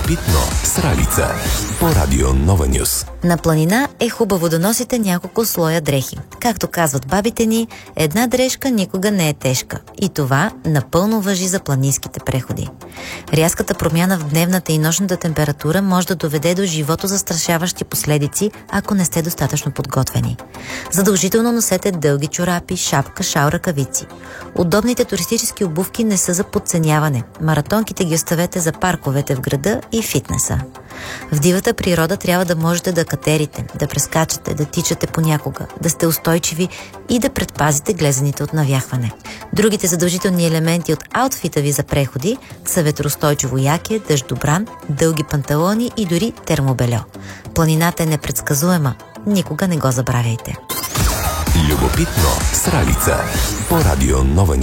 Любопитно с Ралица по Радио Нова Нюс. На планина е хубаво да носите няколко слоя дрехи. Както казват бабите ни, една дрежка никога не е тежка. И това напълно важи за планинските преходи. Рязката промяна в дневната и нощната температура може да доведе до живото застрашаващи последици, ако не сте достатъчно подготвени. Задължително носете дълги чорапи, шапка, шал, ръкавици. Удобните туристически обувки не са за подценяване. Маратонките ги оставете за парковете в града и фитнеса. В дивата природа трябва да можете да катерите, да прескачате, да тичате понякога, да сте устойчиви и да предпазите глезените от навяхване. Другите задължителни елементи от аутфита ви за преходи са ветроустойчиво яке, дъждобран, дълги панталони и дори термобельо. Планината е непредсказуема. Никога не го забравяйте. Любопитно с Ралица по Радио Нова Нюс.